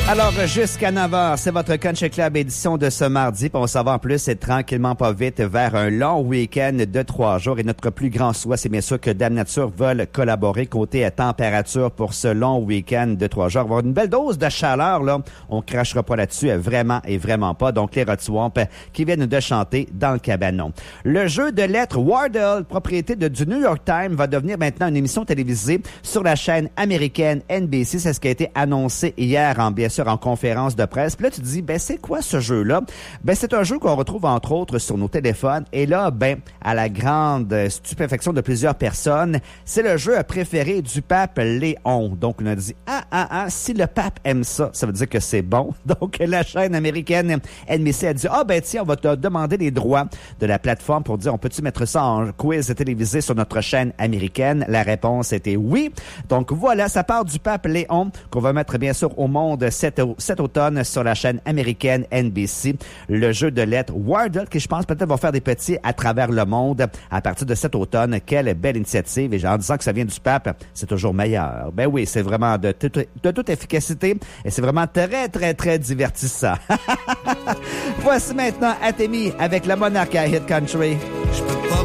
Alors, jusqu'à 9h, c'est votre Country Club édition de ce mardi. Puis on s'en va en plus, c'est tranquillement pas vite vers un long week-end de 3 jours. Et notre plus grand souhait, c'est bien sûr que Dame Nature veuille collaborer côté température pour ce long week-end de 3 jours. On va avoir une belle dose de chaleur, là. On crachera pas là-dessus, vraiment et vraiment pas. Donc, les Rod Swamp qui viennent de chanter dans le cabanon. Le jeu de lettres Wordle, propriété du New York Times, va devenir maintenant une émission télévisée sur la chaîne américaine NBC. C'est ce qui a été annoncé hier en conférence de presse. Puis là, tu te dis, c'est quoi ce jeu-là? C'est un jeu qu'on retrouve entre autres sur nos téléphones. Et là, à la grande stupéfaction de plusieurs personnes, c'est le jeu préféré du pape Léon. Donc, on a dit, si le pape aime ça, ça veut dire que c'est bon. Donc, la chaîne américaine NBC a dit, tiens, on va te demander les droits de la plateforme pour dire, on peut-tu mettre ça en quiz télévisé sur notre chaîne américaine? La réponse était oui. Donc, voilà, ça part du pape Léon qu'on va mettre bien sûr au monde cet automne sur la chaîne américaine NBC. Le jeu de lettres Wordle, qui je pense peut-être va faire des petits à travers le monde à partir de cet automne. Quelle belle initiative. Et en disant que ça vient du pape, c'est toujours meilleur. Oui, c'est vraiment de toute efficacité et c'est vraiment très, très, très divertissant. Voici maintenant Atemi avec la Monarch à Hit Country.